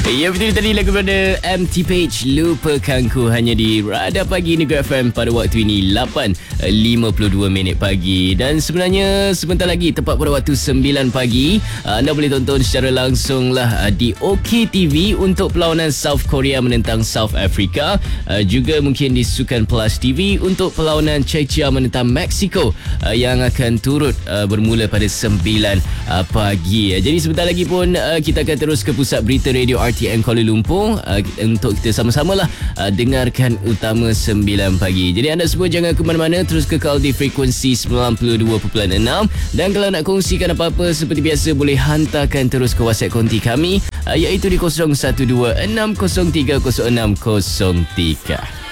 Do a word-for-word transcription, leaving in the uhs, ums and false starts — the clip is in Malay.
Ya, betul tadi lagu pada M T Page, Lupakanku, hanya di Radar Pagi Negeri F M pada waktu ini lapan lima puluh dua minit pagi. Dan sebenarnya sebentar lagi tepat pada waktu sembilan pagi, anda boleh tonton secara langsung lah di O K T V untuk perlawanan South Korea menentang South Africa. Juga mungkin di Sukan Plus T V untuk perlawanan Czechia menentang Mexico yang akan turut bermula pada sembilan pagi. Jadi sebentar lagi pun kita akan terus ke pusat berita radio R T M Kuala Lumpur untuk kita sama-samalah dengarkan utama sembilan pagi. Jadi anda semua jangan ke mana-mana, terus kekal di frekuensi sembilan puluh dua perpuluhan enam. Dan kalau nak kongsikan apa-apa seperti biasa, boleh hantarkan terus ke WhatsApp konti kami, iaitu di kosong satu dua enam kosong tiga kosong enam kosong tiga.